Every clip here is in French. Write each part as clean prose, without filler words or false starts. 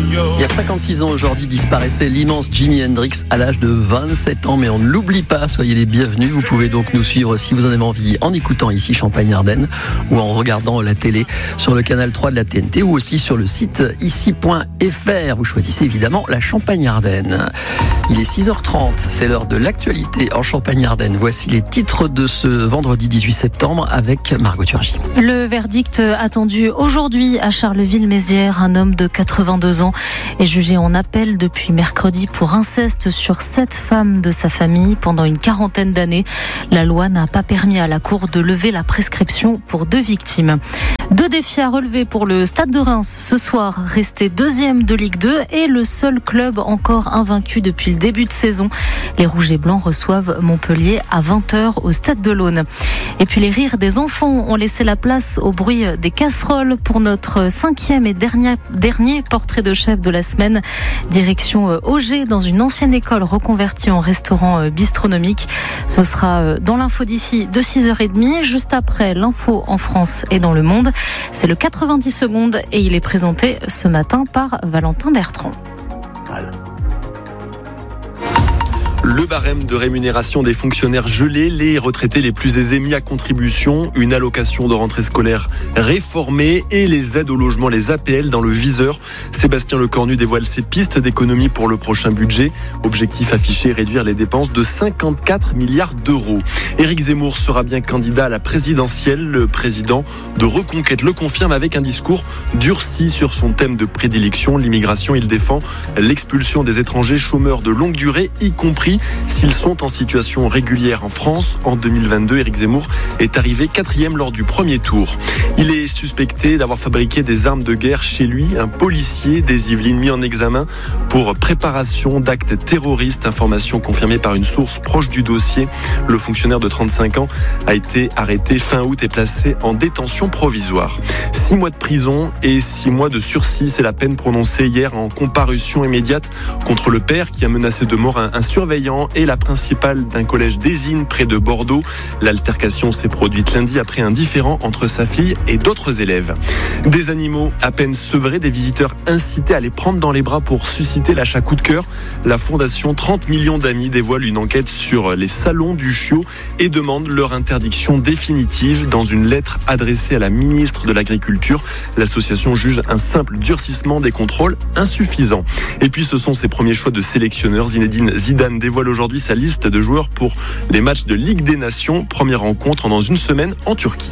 Il y a 56 ans aujourd'hui disparaissait l'immense Jimi Hendrix à l'âge de 27 ans, mais on ne l'oublie pas, soyez les bienvenus. Vous pouvez donc nous suivre si vous en avez envie en écoutant ici Champagne-Ardenne ou en regardant la télé sur le canal 3 de la TNT ou aussi sur le site ici.fr. Vous choisissez évidemment la Champagne-Ardenne. Il est 6h30, c'est l'heure de l'actualité en Champagne-Ardenne. Voici les titres de ce vendredi 18 septembre avec Margot Turgy. Le verdict attendu aujourd'hui à Charleville-Mézières. Un homme de 82 ans est jugé en appel depuis mercredi pour inceste sur 7 femmes de sa famille pendant une quarantaine d'années. La loi n'a pas permis à la Cour de lever la prescription pour 2 victimes. 2 défis à relever pour le Stade de Reims ce soir, resté 2e de Ligue 2 et le seul club encore invaincu depuis le début de saison. Les Rouges et Blancs reçoivent Montpellier à 20h au Stade de l'Aune. Et puis les rires des enfants ont laissé la place au bruit des casseroles pour notre 5e et dernier portrait de chef de la semaine. Direction Auger, dans une ancienne école reconvertie en restaurant bistronomique. Ce sera dans l'info d'ici de 6h30, juste après l'info en France et dans le monde. C'est le 90 secondes et il est présenté ce matin par Valentin Bertrand. Voilà. Le barème de rémunération des fonctionnaires gelé, les retraités les plus aisés mis à contribution, une allocation de rentrée scolaire réformée et les aides au logement, les APL dans le viseur. Sébastien Lecornu dévoile ses pistes d'économie pour le prochain budget. Objectif affiché, réduire les dépenses de 54 milliards d'euros. Éric Zemmour sera bien candidat à la présidentielle. Le président de Reconquête le confirme avec un discours durci sur son thème de prédilection, l'immigration. Il défend l'expulsion des étrangers chômeurs de longue durée, y compris s'ils sont en situation régulière en France. En 2022, Éric Zemmour est arrivé 4e lors du premier tour. Il est suspecté d'avoir fabriqué des armes de guerre chez lui. Un policier des Yvelines mis en examen pour préparation d'actes terroristes. Information confirmée par une source proche du dossier. Le fonctionnaire de 35 ans a été arrêté fin août et placé en détention provisoire. 6 mois de prison et 6 mois de sursis, c'est la peine prononcée hier en comparution immédiate contre le père qui a menacé de mort un surveillant et la principale d'un collège d'Ésine près de Bordeaux. L'altercation s'est produite lundi après un différend entre sa fille et d'autres élèves. Des animaux à peine sevrés, des visiteurs incités à les prendre dans les bras pour susciter l'achat coup de cœur. La fondation 30 millions d'amis dévoile une enquête sur les salons du chiot et demande leur interdiction définitive. Dans une lettre adressée à la ministre de l'Agriculture, l'association juge un simple durcissement des contrôles insuffisant. Et puis ce sont ses premiers choix de sélectionneur. Zinedine Zidane dévoile aujourd'hui sa liste de joueurs pour les matchs de Ligue des Nations. Première rencontre dans une semaine en Turquie.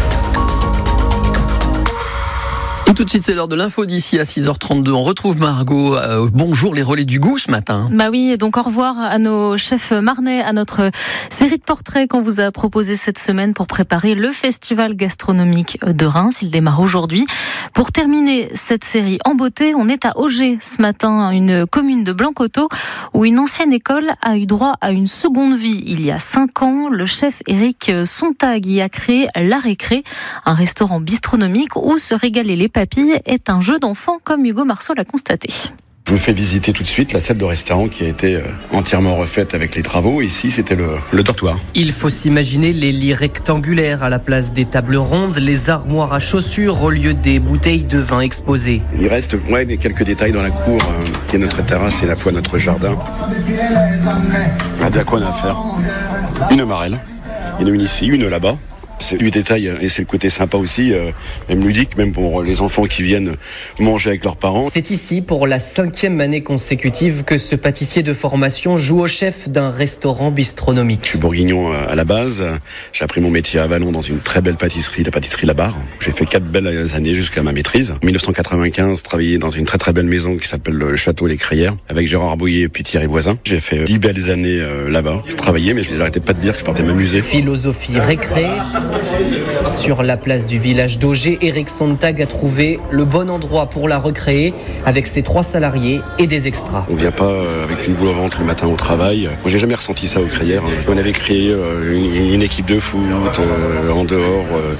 Et tout de suite, c'est l'heure de l'info d'ici à 6h32. On retrouve Margot. Bonjour, les relais du goût ce matin. Bah oui, donc au revoir à nos chefs marnais, à notre série de portraits qu'on vous a proposé cette semaine pour préparer le festival gastronomique de Reims. Il démarre aujourd'hui. Pour terminer cette série en beauté, on est à Auger ce matin, une commune de Blanc-Coteau où une ancienne école a eu droit à une seconde vie. Il y a 5 ans, le chef Éric Sontag y a créé La Récré, un restaurant bistronomique où se régaler les papilles est un jeu d'enfant, comme Hugo Marceau l'a constaté. Je vous fais visiter tout de suite la salle de restaurant qui a été entièrement refaite avec les travaux. Ici, c'était le dortoir. Il faut s'imaginer les lits rectangulaires à la place des tables rondes, les armoires à chaussures au lieu des bouteilles de vin exposées. Il reste quelques détails dans la cour, qui est notre terrasse et à la fois notre jardin. Regardez à quoi on a affaire. Une marelle. Il y en a une ici, une là-bas. C'est du détail et c'est le côté sympa aussi, même ludique, même pour les enfants qui viennent manger avec leurs parents. C'est ici, pour la 5e année consécutive, que ce pâtissier de formation joue au chef d'un restaurant bistronomique. Je suis bourguignon à la base. J'ai appris mon métier à Vallon dans une très belle pâtisserie, la pâtisserie La Barre. J'ai fait 4 belles années jusqu'à ma maîtrise. En 1995, travaillé dans une très très belle maison qui s'appelle le Château Les Crayères, avec Gérard Arbouillet et puis Thierry Voisin. J'ai fait 10 belles années là-bas. Je travaillais, mais je n'arrêtais pas de dire que je partais m'amuser. Philosophie récré. Sur la place du village d'Auger, Éric Sontag a trouvé le bon endroit pour la recréer avec ses 3 salariés et des extras. On vient pas avec une boule au ventre le matin au travail. Moi, j'ai jamais ressenti ça aux Crayères. On avait créé une équipe de foot en dehors,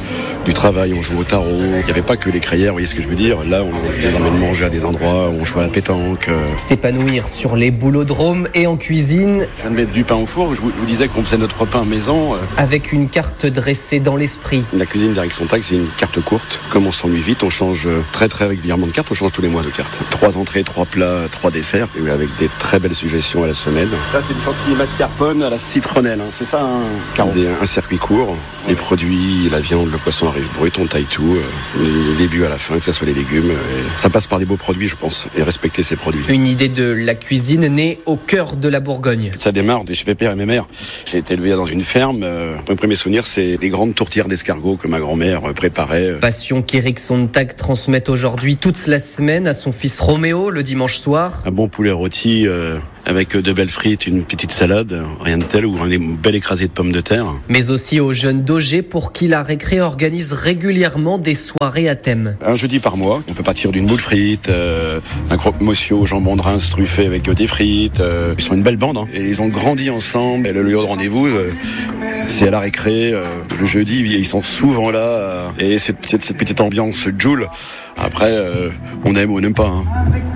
du travail, on joue au tarot. Il n'y avait pas que les crayères, vous voyez ce que je veux dire. Là, on les emmène manger à des endroits où on joue à la pétanque. S'épanouir sur les boulodromes et en cuisine. Je viens de mettre du pain au four, je vous disais qu'on faisait notre repas à maison. Avec une carte dressée dans l'esprit. La cuisine d'Eric Sontag, c'est une carte courte. Comme on s'ennuie vite, on change très très régulièrement de carte, on change tous les mois de carte. 3 entrées, 3 plats, 3 desserts, avec des très belles suggestions à la semaine. Là, c'est une chantilly mascarpone à la citronnelle, c'est ça, un circuit court. Les produits, la viande, le poisson arrive brut, on taille tout, du début à la fin, que ce soit les légumes. Ça passe par des beaux produits, je pense, et respecter ces produits. Une idée de la cuisine née au cœur de la Bourgogne. Ça démarre de chez Pépère et mes mères. J'ai été élevé dans une ferme. Mon premier souvenir, c'est les grandes tourtières d'escargot que ma grand-mère préparait. Passion qu'Eric Sontag transmet aujourd'hui toute la semaine à son fils Roméo le dimanche soir. Un bon poulet rôti avec de belles frites, une petite salade, rien de tel, ou un bel écrasé de pommes de terre. Mais aussi aux jeunes d'Auger pour qui la récré organise régulièrement des soirées à thème. Un jeudi par mois, on peut partir d'une boule frite, un croque-monsieur au jambon de Reims truffé avec des frites. Ils sont une belle bande, et ils ont grandi ensemble. Et le lieu de rendez-vous, c'est à la récré. Le jeudi, ils sont souvent là. Et cette petite ambiance Joule. Après, on aime ou on n'aime pas.